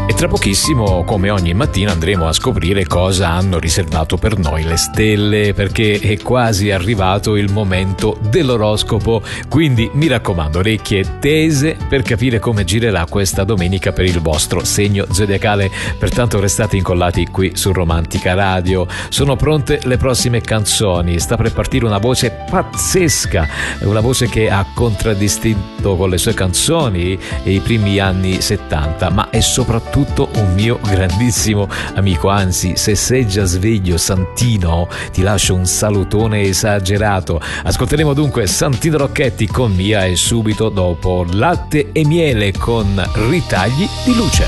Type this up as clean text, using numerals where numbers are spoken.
E tra pochissimo, come ogni mattina, andremo a scoprire cosa hanno riservato per noi le stelle, perché è quasi arrivato il momento dell'oroscopo. Quindi mi raccomando, orecchie tese per capire come girerà questa domenica per il vostro segno zodiacale. Pertanto restate incollati qui su Romantica Radio. Sono pronte le prossime canzoni. Sta per partire una voce pazzesca, una voce che ha contraddistinto con le sue canzoni i primi anni 70, ma è soprattutto un mio grandissimo amico. Anzi, se sei già sveglio, Santino, ti lascio un salutone esagerato. Ascolteremo dunque Santino Rocchetti con Mia e subito dopo Latte e Miele con Ritagli di Luce.